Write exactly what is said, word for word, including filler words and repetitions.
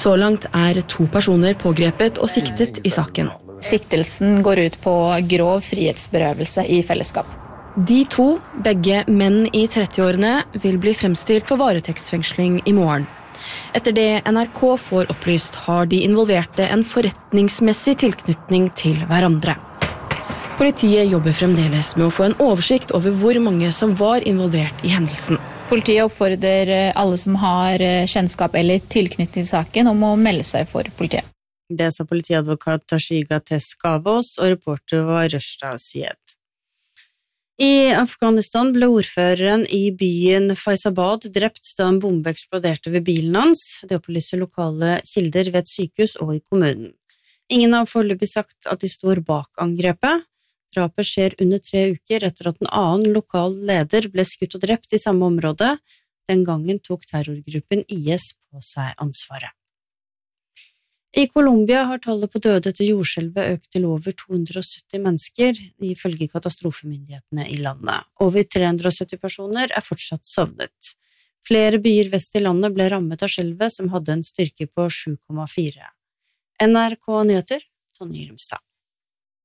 Så langt er to personer pågrepet og siktet i saken. Siktelsen går ut på grov frihetsberøvelse i fellesskap. De to, begge menn i trettiårene, vil bli fremstilt for varetektsfengsling i morgen. Etter det N R K får opplyst, har de involverte en forretningsmessig tilknytning til hverandre. Politiet jobber fremdeles med å få en oversikt over hvor mange som var involvert i hendelsen. Politiet oppfordrer alle som har kjennskap eller tilknytning til saken om å melde seg for politiet. Det sa politiadvokat Tashiga Teskavos, og reporter var Røshta Syed. I Afghanistan ble ordføreren i byen Faizabad drept da en bombe eksploderte ved bilen hans. Det opplyser lokale kilder ved et sykehus og i kommunen. Ingen har foreløpig sagt at de står bak angrepet. Drapet skjer under tre uker etter at en annen lokal leder ble skutt og drept i samme område. Den gangen tok terrorgruppen I S på seg ansvaret. I Colombia har tallet på døde etter jordskjelvet økt til over to hundre og sytti mennesker, ifølge katastrofemyndighetene i landet. Over tre hundre og sytti personer er fortsatt sovnet. Flere byer vest i landet ble rammet av skjelvet, som hadde en styrke på sju komma fire. N R K Nyheter, Tonje Grimstad.